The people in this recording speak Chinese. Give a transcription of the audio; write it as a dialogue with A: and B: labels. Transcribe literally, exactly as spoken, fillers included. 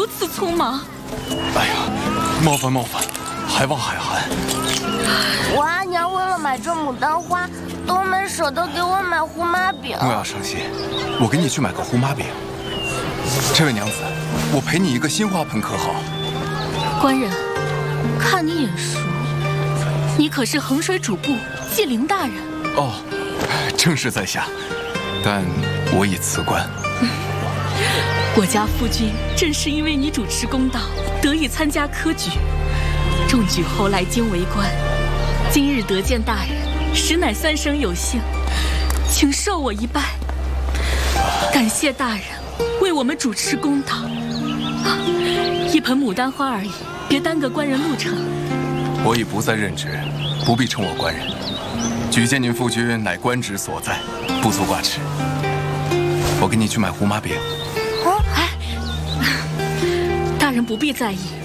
A: 此匆忙。
B: 哎呀，冒犯冒犯，还望海涵。
C: 我阿娘为了买这牡丹花，都没舍得给我买胡麻饼。
B: 莫要伤心，我给你去买个胡麻饼。这位娘子，我陪你一个新花盆可好？
A: 官人，看你眼熟，你可是衡水主簿纪灵大人？
B: 哦，正是在下，但我已辞官。
A: 我家夫君正是因为你主持公道，得以参加科举，中举后来京为官。今日得见大人，实乃三生有幸，请受我一拜，感谢大人为我们主持公道。啊，一盆牡丹花而已，别耽搁官人路程。
B: 我已不再任职，不必称我官人。举荐您夫君乃官职所在，不足挂齿。我给你去买胡麻饼。
A: 哦，哎，大人不必在意。